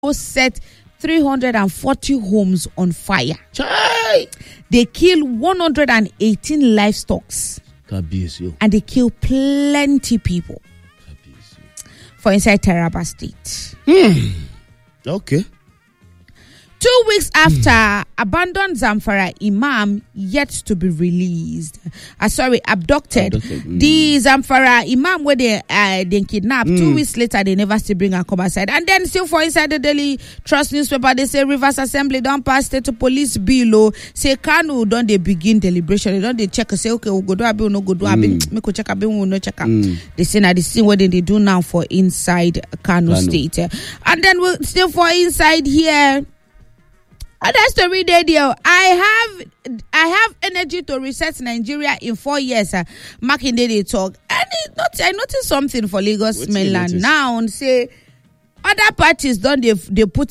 set 340 homes on fire. Chai! They kill 118 livestock. And they kill plenty people. For inside Taraba State. Okay. 2 weeks after abandoned Zamfara Imam yet to be released. Abducted. The Zamfara Imam where they kidnapped. 2 weeks later, they never still bring and come aside. And then still for inside the Daily Trust newspaper, they say Rivers Assembly don't pass state to police bill. Say Kanu don't they begin deliberation. They don't they check and say okay we go do abi no go do abi. Make we check abi we no check. They say now the same what they do now for inside Kano State. And then we still for inside here. And that's the read radio. I have energy to reset Nigeria in 4 years. Marking they talk. And I noticed something for Lagos mainland now. Say other parties don't they put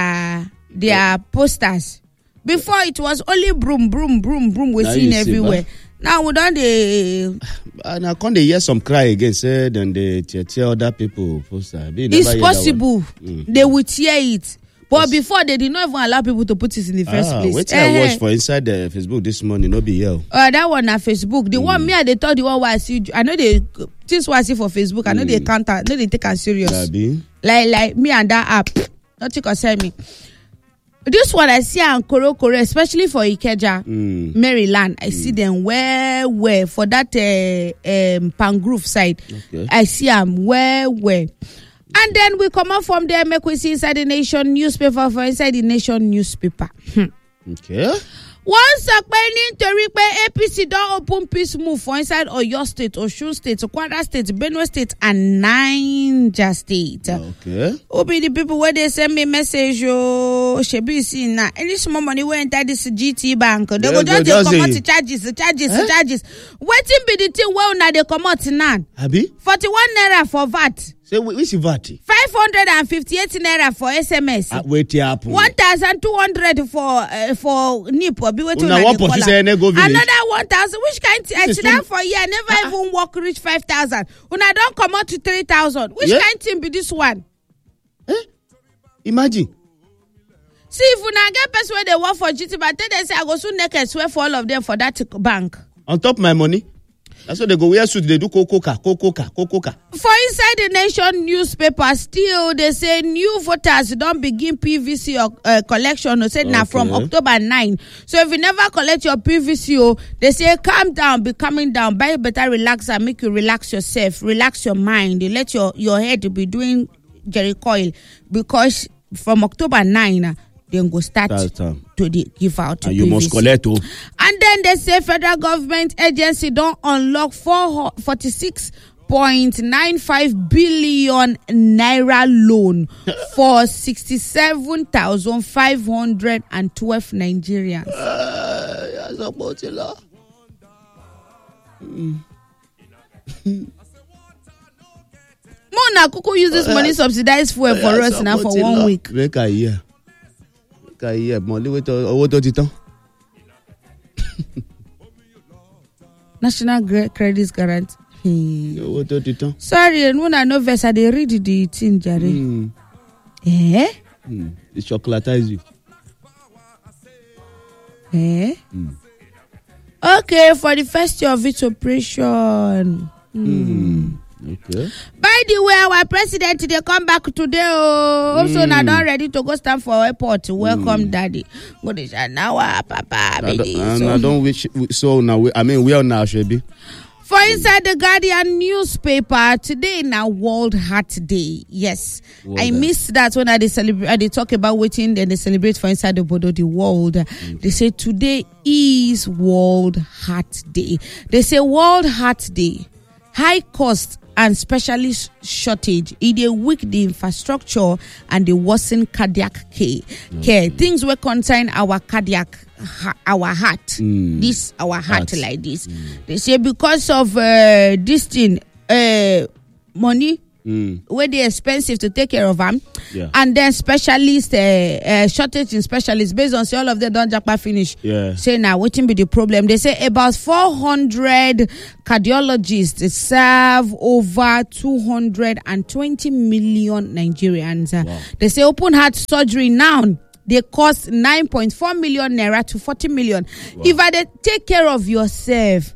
their posters. Before it was only broom. We're seeing everywhere. Now we don't and I can't hear some cry again. Say then they tear other people poster. It's possible they will tear it. But before, they did not even allow people to put it in the first place. Wait till I watch for inside the Facebook this morning, no be here. That one at Facebook. The one me, they thought the one I see. I know they this was I see for Facebook. I know they can't. I know they take us serious. Like me and that app. Nothing concern me. This one I see on Koro, especially for Ikeja, Maryland. I see them where for that Pangrove side. Okay. I see them where. And then we come out from there, make we see inside the Nation newspaper for inside the Nation newspaper. Okay. Once according to repair APC don't open peace move for inside Oyo State, Osun State, Kwara State, Benue State, and Niger State. Okay. Who be the people where they send me message? Oh, she be seen now. Any small money went inside this GT bank. They go just come out to charges. Waiting be the thing well now they come out now. Abi? 41 naira for VAT. Say which VAT? 558 naira for SMS. Wait here happen. 1,200 for NIP. Another 1,000. Which kind of that for year never even work reach 5,000. Una don't come out to 3,000. Which kind thing be this one? Imagine. See if una get person where they work for GT, but then they say I go soon naked swear for all of them for that bank. On top of my money. That's what they go wear suit. They do coca. For inside the Nation newspaper, still they say new voters don't begin PVC collection. Say now from October 9. So if you never collect your PVC, they say calm down, be coming down, buy a better relaxer, make you relax yourself, relax your mind. You let your head be doing Jerry coil because from October 9. Then go start to give out to you PVC. Must collect. And then they say federal government agency don't unlock 46.95 billion naira loan for 67,512 Nigerians. Mona Kuku use this money subsidized fuel for us now for 1 week. National Credit Guarantee. Sorry, when I know verse, I read the thing, Jerry. It chocolatize you. Okay, for the first year of its operation. Okay. By the way, our president they come back today. Also now not ready to go stand for airport. Welcome, daddy. What is that now, papa? I don't wish so now. We are now should be. For inside the Guardian newspaper today now World Heart Day. Yes, I missed that when I talk about waiting. Then they celebrate for inside the Bodo the world. They say today is World Heart Day. They say World Heart Day. High cost and specialist shortage. It weak the infrastructure and the worsen cardiac care. Things will concern our cardiac, our heart. This our heart like this. They say because of this thing, money where they expensive to take care of them, Yeah. and then specialist shortage in specialists based on say all of them don't japa finish. Yeah. Say now what be the problem? They say about 400 cardiologists serve over 220 million Nigerians. Wow. They say open heart surgery now they cost 9.4 million naira to 40 million. Wow. If I take care of yourself,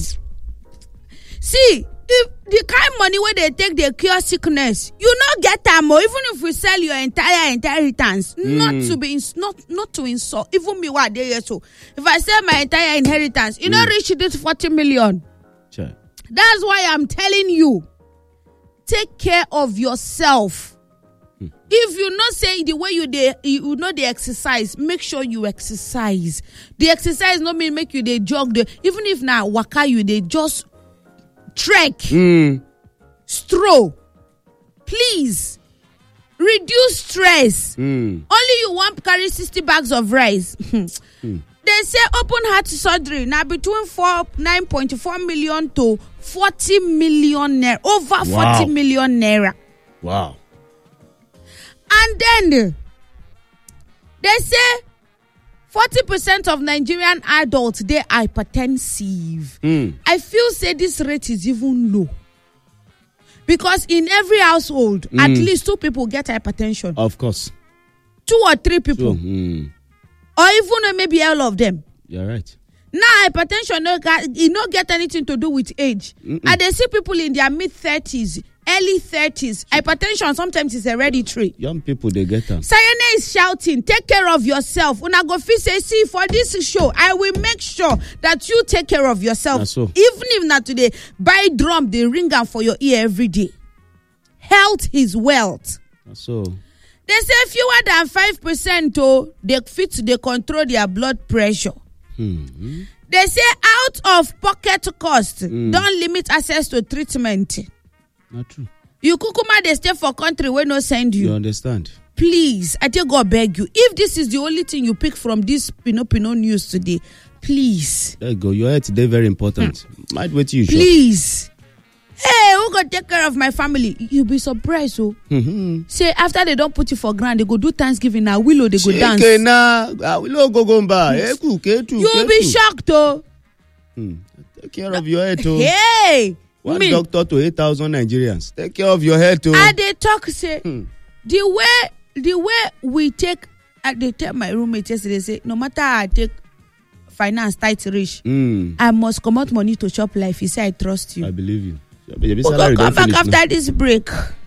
see. If the kind of money where they take they cure sickness, you not get them more. Even if we sell your entire inheritance, not to insult. Even me what they so. If I sell my entire inheritance, you not reach this 40 million. Sure. That's why I'm telling you, take care of yourself. If you not say the way you know the exercise, make sure you exercise. The exercise not mean make you they jog. Even if now waka you they just trek, stroll. Please reduce stress. Only you want carry 60 bags of rice. They say open heart surgery now between 9.4 million to 40 million naira, over 40 million naira. Wow. And then they say 40% of Nigerian adults they hypertensive. I feel say this rate is even low. Because in every household, at least 2 people get hypertension. Of course. 2 or 3 people. Or even maybe all of them. You're right. Now hypertension not get anything to do with age. And they see people in their mid-30s, early 30s. Hypertension sometimes is hereditary. Young people, they get them. Sayane is shouting, take care of yourself. Una go fit say, see, for this show, I will make sure that you take care of yourself. So. Even if not today, buy drum, they ring am for your ear every day. Health is wealth. So. They say fewer than 5% they control their blood pressure. They say out of pocket cost don't limit access to treatment. Not true. You kukuma they stay for country where no send you. You understand? Please, I tell God beg you. If this is the only thing you pick from this Pino news today, please. There you go. Your health today very important. Might wait till you please. Hey, who gonna take care of my family? You'll be surprised, so. Say after they don't put you for ground, they go do Thanksgiving now. Willow they go dance. Willow go gomba. You'll be shocked, though. Take care of your health, oh. Hey, one doctor to 8,000 Nigerians. Take care of your health, oh. And they talk say the way we take. They tell my roommate yesterday say no matter how I take finance tight rich, I must come out money to shop life. He said I trust you. I believe you. We'll come back after this break.